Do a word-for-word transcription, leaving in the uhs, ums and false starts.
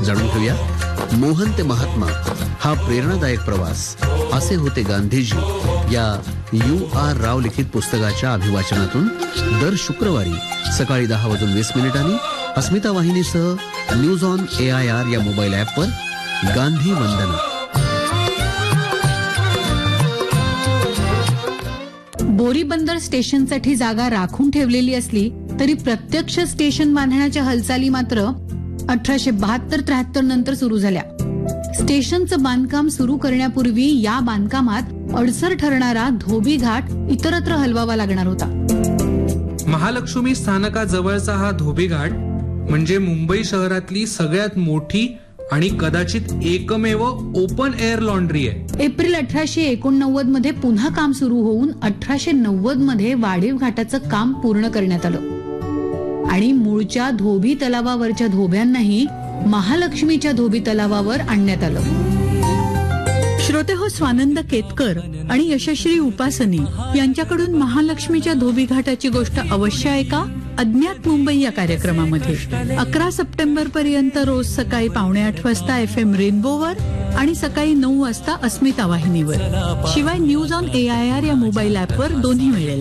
जाणून घेऊया मोहन ते महात्मा हा प्रेरणादायक प्रवास असे होते गांधीजी या यू आर राव लिखित पुस्तकाच्या अभिवाचनातून दर शुक्रवारी सकाळी दहा वाजून वीस मिनिटांनी अस्मिता वाहिनीसह news on A I R या मोबाईल ॲपवर गांधी वंदना. बोरीबंदर स्टेशनसाठी जागा राखून ठेवलेली असली तरी प्रत्यक्ष स्टेशन बांधण्याच्या हालचाली मात्र अठराशे बहात्तर त्र्याहत्तर नंतर सुरू झाल्या. स्टेशनचं बांधकाम सुरू करण्यापूर्वी या बांधकामात अडसर ठरणारा धोबी घाट इतरत्र हलवावा लागणार होता. महालक्ष्मी स्थानकाजवळचा हा धोबी घाट म्हणजे मुंबई शहरातली सगळ्यात मोठी आणि कदाचित एकमेव ओपन एअर लॉन्ड्री आहे. एप्रिल अठराशे एकोणनव्वद मध्ये पुन्हा काम सुरू होऊन अठराशे नव्वद मध्ये वाढीव घाटाचं काम पूर्ण करण्यात आलं आणि मूळच्या धोबी तलावावरच्या धोब्यांनाही महालक्ष्मीच्या धोबी तलावावर आणण्यात आलं. श्रोते हो, स्वानंद केतकर आणि यशश्री उपासनी यांच्याकडून महालक्ष्मीच्या धोबी घाटाची गोष्ट अवश्य ऐका अज्ञात मुंबई या कार्यक्रमामध्ये. अकरा सप्टेंबर पर्यंत रोज सकाळी पावणे आठ वाजता एफ एम रेनबोवर आणि सकाळी नऊ वाजता अस्मिता वाहिनीवर. शिवाय news on A I R या मोबाईल ॲपवर दोन्ही मिळेल.